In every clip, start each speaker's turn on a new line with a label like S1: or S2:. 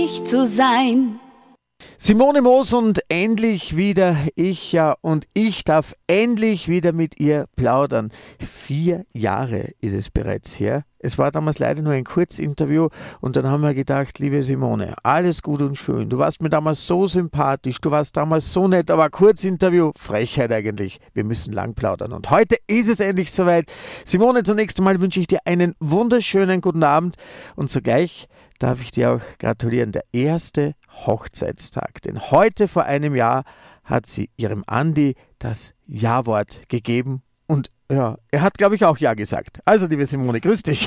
S1: Ich zu sein.
S2: Simone Moos und endlich wieder ich, ja, und ich darf endlich wieder mit ihr plaudern. 4 Jahre ist es bereits her. Es war damals leider nur ein Kurzinterview und dann haben wir gedacht, liebe Simone, alles gut und schön. Du warst mir damals so sympathisch, du warst damals so nett, aber Kurzinterview, Frechheit eigentlich. Wir müssen lang plaudern und heute ist es endlich soweit. Simone, zunächst einmal wünsche ich dir einen wunderschönen guten Abend und zugleich darf ich dir auch gratulieren, der erste Hochzeitstag. Denn heute vor einem Jahr hat sie ihrem Andi das Ja-Wort gegeben und ja, er hat, glaube ich, auch Ja gesagt. Also, liebe Simone, grüß dich.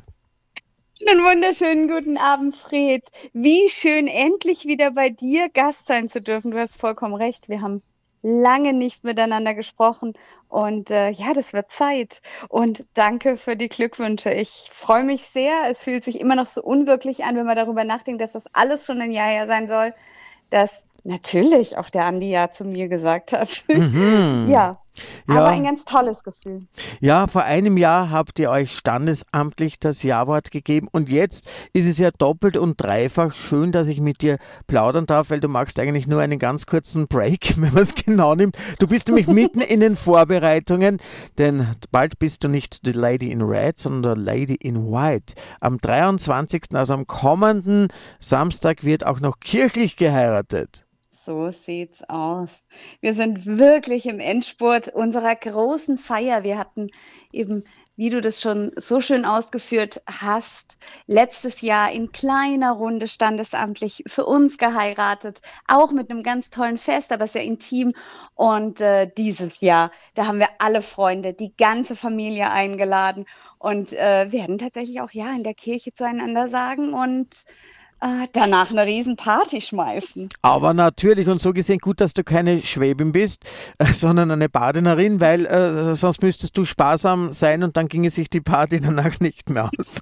S3: Einen wunderschönen guten Abend, Fred. Wie schön, endlich wieder bei dir Gast sein zu dürfen. Du hast vollkommen recht. Wir haben lange nicht miteinander gesprochen und ja, das wird Zeit. Und danke für die Glückwünsche. Ich freue mich sehr. Es fühlt sich immer noch so unwirklich an, wenn man darüber nachdenkt, dass das alles schon ein Jahr her sein soll, dass natürlich auch der Andi Ja zu mir gesagt hat. Ja, aber ein
S2: Ja,
S3: ganz tolles Gefühl.
S2: ja, vor einem Jahr habt ihr euch standesamtlich das Ja-Wort gegeben und jetzt ist es ja doppelt und dreifach schön, dass ich mit dir plaudern darf, weil du magst eigentlich nur einen ganz kurzen Break, wenn man es genau nimmt. Du bist nämlich mitten in den Vorbereitungen, denn bald bist du nicht die Lady in Red, sondern die Lady in White. Am 23., also am kommenden Samstag, wird auch noch kirchlich geheiratet.
S3: So sieht's aus. Wir sind wirklich im Endspurt unserer großen Feier. Wir hatten eben, wie du das schon so schön ausgeführt hast, letztes Jahr in kleiner Runde standesamtlich für uns geheiratet, auch mit einem ganz tollen Fest, aber sehr intim. Und dieses Jahr, da haben wir alle Freunde, die ganze Familie eingeladen und werden tatsächlich auch Ja in der Kirche zueinander sagen und danach eine Riesenparty schmeißen.
S2: Aber natürlich, und so gesehen gut, dass du keine Schwäbin bist, sondern eine Badenerin, weil sonst müsstest du sparsam sein und dann ginge sich die Party danach nicht mehr aus.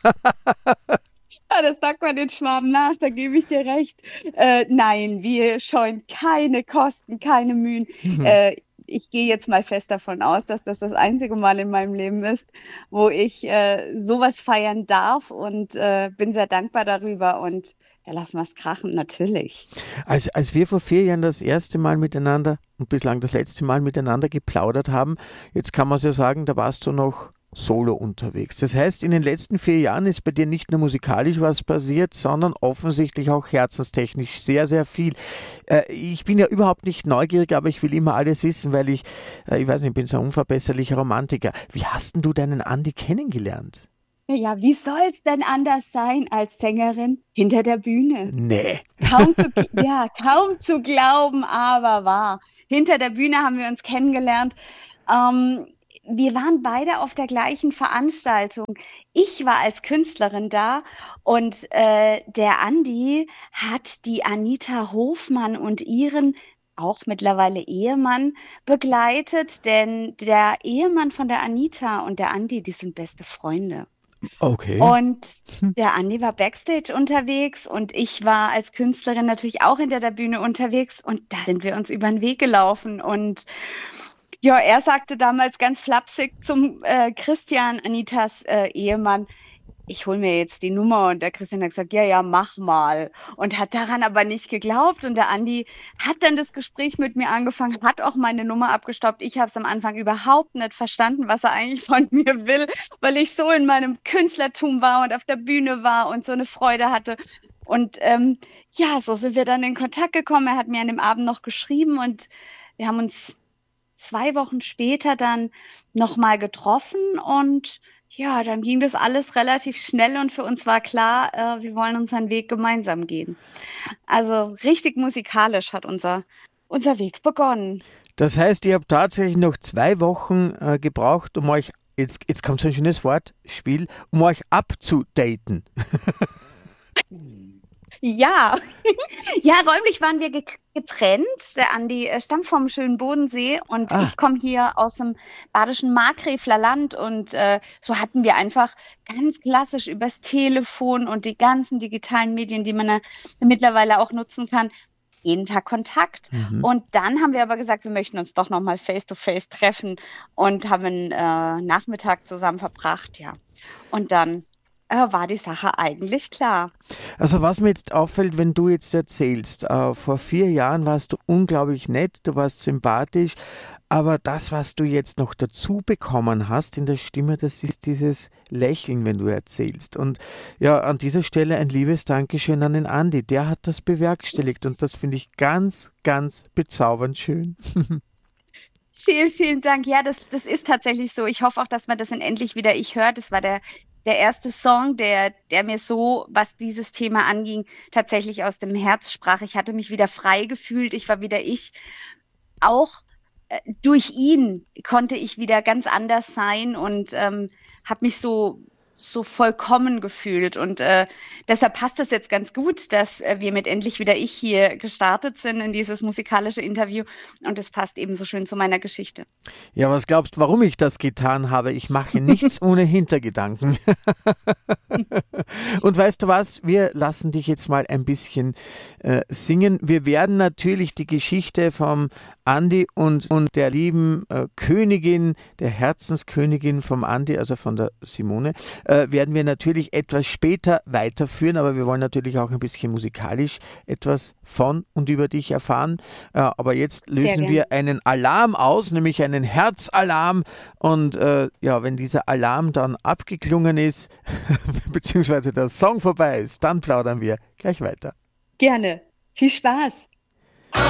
S3: Ja, das sagt man den Schwaben nach, da gebe ich dir recht. Nein, wir scheuen keine Kosten, keine Mühen. Ich gehe jetzt mal fest davon aus, dass das das einzige Mal in meinem Leben ist, wo ich sowas feiern darf und bin sehr dankbar darüber. Und da lassen wir es krachen, natürlich.
S2: Als wir vor 4 Jahren das erste Mal miteinander und bislang das letzte Mal miteinander geplaudert haben, jetzt kann man so sagen, da warst du noch solo unterwegs. Das heißt, in den letzten 4 Jahren ist bei dir nicht nur musikalisch was passiert, sondern offensichtlich auch herzenstechnisch sehr, sehr viel. Ich bin ja überhaupt nicht neugierig, aber ich will immer alles wissen, weil ich weiß nicht, ich bin so ein unverbesserlicher Romantiker. Wie hast denn du deinen Andi kennengelernt?
S3: Ja, wie soll es denn anders sein als Sängerin hinter der Bühne?
S2: Nee.
S3: Kaum zu glauben, aber wahr. Hinter der Bühne haben wir uns kennengelernt. Ähm, Wir waren beide auf der gleichen Veranstaltung. Ich war als Künstlerin da und der Andi hat die Anita Hofmann und ihren auch mittlerweile Ehemann begleitet, denn der Ehemann von der Anita und der Andi, die sind beste Freunde.
S2: Okay.
S3: Und der Andi war Backstage unterwegs und ich war als Künstlerin natürlich auch hinter der Bühne unterwegs und da sind wir uns über den Weg gelaufen. Und ja, er sagte damals ganz flapsig zum Christian, Anitas Ehemann, ich hole mir jetzt die Nummer. Und der Christian hat gesagt, ja, ja, mach mal. Und hat daran aber nicht geglaubt. Und der Andi hat dann das Gespräch mit mir angefangen, hat auch meine Nummer abgestoppt. Ich habe es am Anfang überhaupt nicht verstanden, was er eigentlich von mir will, weil ich so in meinem Künstlertum war und auf der Bühne war und so eine Freude hatte. Und ja, so sind wir dann in Kontakt gekommen. Er hat mir an dem Abend noch geschrieben und wir haben uns 2 Wochen später dann nochmal getroffen und ja, dann ging das alles relativ schnell und für uns war klar, wir wollen unseren Weg gemeinsam gehen. Also richtig musikalisch hat unser Weg begonnen.
S2: Das heißt, ihr habt tatsächlich noch 2 Wochen gebraucht, um euch, jetzt kommt so ein schönes Wortspiel, um euch abzudaten.
S3: Ja, ja, räumlich waren wir getrennt. Der Andi stammt vom schönen Bodensee und
S2: Ah,
S3: ich komme hier aus dem badischen Markgräfler Land und so hatten wir einfach ganz klassisch übers Telefon und die ganzen digitalen Medien, die man mittlerweile auch nutzen kann, jeden Tag Kontakt.
S2: mhm.
S3: Und dann haben wir aber gesagt, wir möchten uns doch nochmal face-to-face treffen und haben einen Nachmittag zusammen verbracht, ja. Und dann war die Sache eigentlich klar.
S2: Also was mir jetzt auffällt, wenn du jetzt erzählst, vor 4 Jahren warst du unglaublich nett, du warst sympathisch, aber das, was du jetzt noch dazu bekommen hast in der Stimme, das ist dieses Lächeln, wenn du erzählst. Und ja, an dieser Stelle ein liebes Dankeschön an den Andi, der hat das bewerkstelligt und das finde ich ganz, ganz bezaubernd schön.
S3: Vielen, vielen Dank. Ja, das ist tatsächlich so. Ich hoffe auch, dass man das in Endlich wieder ich hört. Das war der erste Song, der mir so, was dieses Thema anging, tatsächlich aus dem Herz sprach. Ich hatte mich wieder frei gefühlt. Ich war wieder ich. Auch durch ihn konnte ich wieder ganz anders sein und habe mich so vollkommen gefühlt. Und deshalb passt es jetzt ganz gut, dass wir mit Endlich wieder ich hier gestartet sind in dieses musikalische Interview. Und es passt ebenso schön zu meiner Geschichte.
S2: Ja, was glaubst du, warum ich das getan habe? Ich mache nichts ohne Hintergedanken. Und weißt du was? Wir lassen dich jetzt mal ein bisschen singen. Wir werden natürlich die Geschichte vom Andi und der lieben Königin, der Herzenskönigin vom Andi, also von der Simone, werden wir natürlich etwas später weiterführen, aber wir wollen natürlich auch ein bisschen musikalisch etwas von und über dich erfahren. Aber jetzt lösen wir einen Alarm aus, nämlich einen Herzalarm. Und ja, wenn dieser Alarm dann abgeklungen ist, beziehungsweise der Song vorbei ist, dann plaudern wir gleich weiter.
S3: Gerne. Viel Spaß.